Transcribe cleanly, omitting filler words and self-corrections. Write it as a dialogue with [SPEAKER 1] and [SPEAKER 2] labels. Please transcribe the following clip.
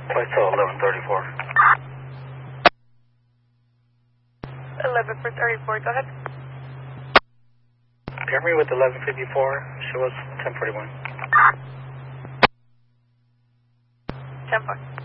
[SPEAKER 1] Flight till 11:34.
[SPEAKER 2] 11:34, go ahead.
[SPEAKER 1] Pair me with 11:54, show us 10:41.
[SPEAKER 2] 10-4.